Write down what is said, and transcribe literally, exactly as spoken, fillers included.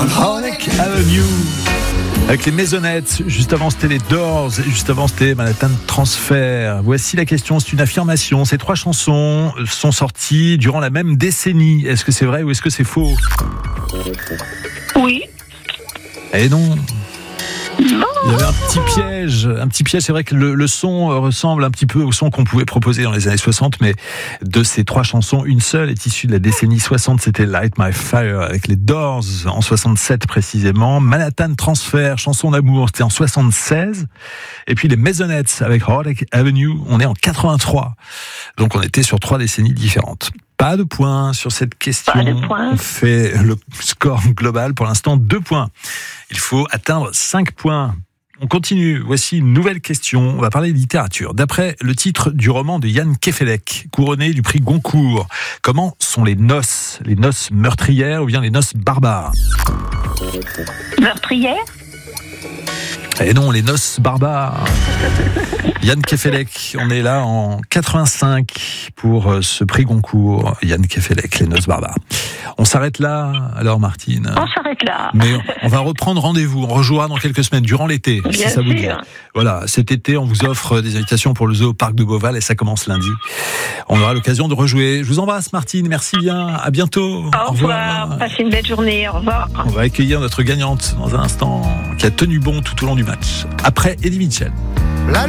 Heartache Avenue. Avec les Maisonnettes, juste avant c'était les Doors, et juste avant c'était Manhattan Transfer. Voici la question, c'est une affirmation. Ces trois chansons sont sorties durant la même décennie. Est-ce que c'est vrai ou est-ce que c'est faux ? Oui. Eh non. Non. Il y avait un petit piège, un petit piège. C'est vrai que le, le son ressemble un petit peu au son qu'on pouvait proposer dans les années soixante, mais de ces trois chansons, une seule est issue de la décennie soixante. C'était Light My Fire avec les Doors en soixante-sept précisément. Manhattan Transfer, chanson d'amour, c'était en soixante-seize. Et puis les Maisonnettes avec Heartache Avenue, on est en quatre-vingt-trois. Donc on était sur trois décennies différentes. Pas de points sur cette question. Pas de points. On fait le score global pour l'instant, deux points. Il faut atteindre cinq points. On continue. Voici une nouvelle question. On va parler de littérature. D'après le titre du roman de Jan Kefelec, couronné du prix Goncourt, comment sont les noces ? Les noces meurtrières ou bien les noces barbares ? Meurtrière ? Eh non, les noces barbares. Jan Kefelec, on est là en quatre-vingt-cinq pour ce prix Goncourt. Jan Kefelec, les noces barbares. On s'arrête là, alors Martine. On s'arrête là. Mais on va reprendre rendez-vous. On rejouera dans quelques semaines, durant l'été, Bien si ça vous dit. sûr. Voilà, cet été, on vous offre des invitations pour le zoo au parc de Beauval et ça commence lundi. On aura l'occasion de rejouer. Je vous embrasse, Martine. Merci bien. À bientôt. Au revoir. Passez une belle journée. Au revoir. On va accueillir notre gagnante dans un instant qui a tenu bon tout au long du match. Après Eddie Mitchell.